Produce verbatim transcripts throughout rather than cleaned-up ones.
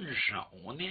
分手呢？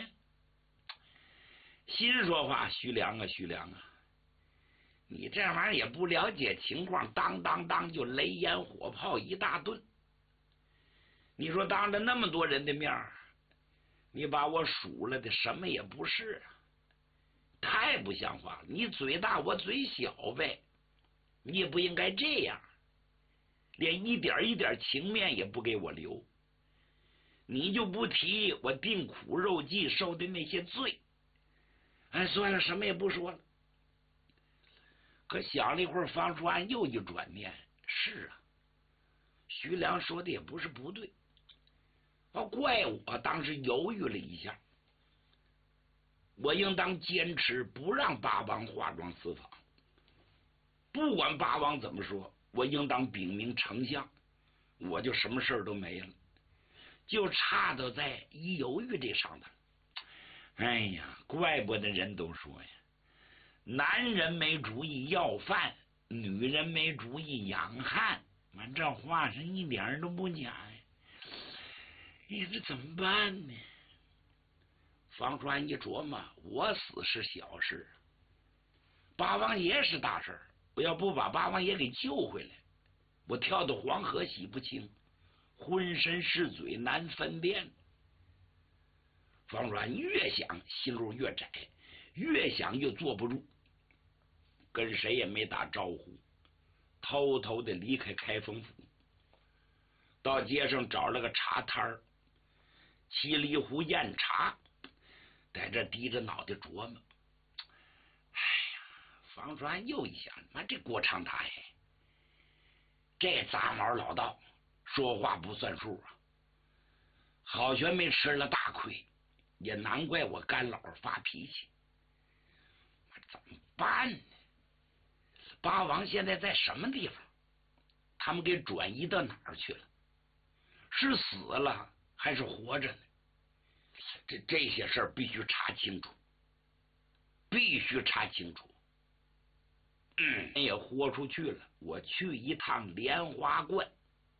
心说话，徐良啊，徐良啊，你这玩意儿也不了解情况，当当当就雷烟火炮一大顿。你说当着那么多人的面儿，你把我数了的什么也不是啊，太不像话了！你嘴大我嘴小呗，你也不应该这样，连一点一点情面也不给我留。你就不提我定苦肉计受的那些罪，哎，算了，什么也不说了。可想了一会儿，方叔安又一转念，是啊，徐良说的也不是不对，哦，怪我当时犹豫了一下，我应当坚持不让八王化妆私访，不管八王怎么说，我应当禀明丞相，我就什么事儿都没了，就差到在一犹豫这上头。哎呀，怪不得人都说呀，男人没主意要饭，女人没主意养汉。完，这话是一点都不假呀！你这怎么办呢？方川一琢磨，我死是小事，八王爷是大事，我要不把八王爷给救回来，我跳到黄河洗不清，浑身是嘴难分辨。方川越想心路越窄，越想越坐不住，跟谁也没打招呼，偷偷的离开开封府，到街上找了个茶摊儿，沏了一壶酽茶，在这低着脑袋琢磨。哎呀，方川又一想，妈这郭长大爷，这杂毛老道说话不算数啊，好悬没吃了大亏，也难怪我干老发脾气。怎么办呢？八王现在在什么地方？他们给转移到哪儿去了？是死了还是活着呢？这这些事儿必须查清楚，必须查清楚。嗯，也豁出去了，我去一趟莲花观，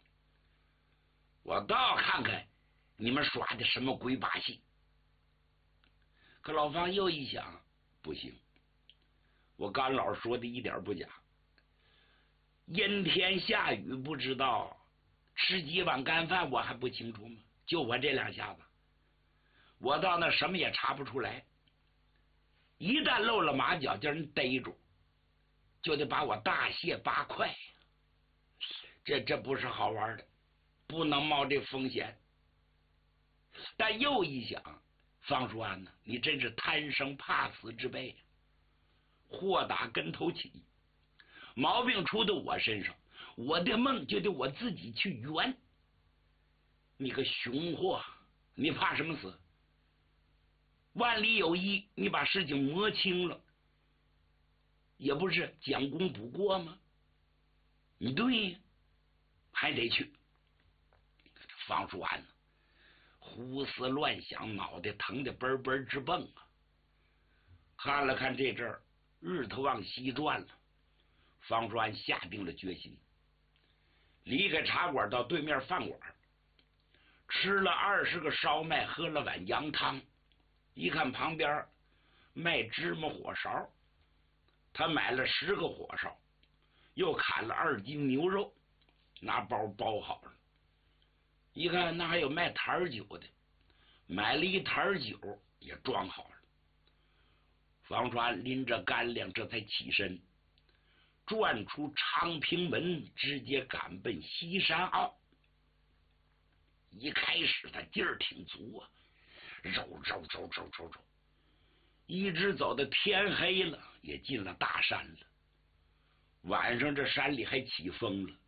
我倒看看你们耍的什么鬼把戏。可老方又一想，不行，我干老说的一点不假，阴天下雨不知道，吃几碗干饭我还不清楚吗？就我这两下子，我到那什么也查不出来，一旦露了马脚，叫人逮住，就得把我大卸八块，这这不是好玩的，不能冒这风险。但又一想，方叔安呢，你真是贪生怕死之辈，祸打跟头起，毛病出到我身上，我的梦就得我自己去圆。你个熊货，你怕什么死？万里有一，你把事情摸清了，也不是将功补过吗？你对呀，还得去。方叔安呢，胡思乱想，脑袋疼得嘣嘣直蹦啊！看了看这阵儿，日头往西转了，方叔安下定了决心，离开茶馆到对面饭馆，吃了二十个烧麦，喝了碗羊汤。一看旁边卖芝麻火烧，他买了十个火烧，又砍了二斤牛肉，拿包包好了。一看那还有卖坛酒的，买了一坛酒也装好了。方川拎着干粮，这才起身，转出昌平门，直接赶奔西山坳。一开始他劲儿挺足啊，肉肉肉肉肉肉，一直走到天黑了，也进了大山了。晚上这山里还起风了，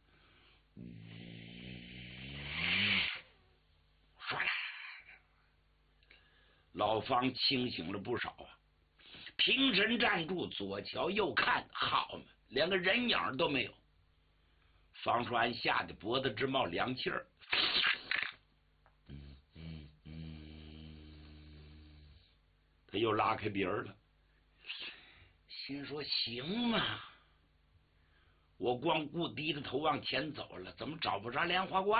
唰啦，老方清醒了不少啊，平身站住，左瞧右看，好嘛，连个人影都没有。方川吓得脖子直冒凉气儿，嗯嗯嗯，他又拉开鼻儿了，心说行嘛，我光顾低着头往前走了，怎么找不着莲花观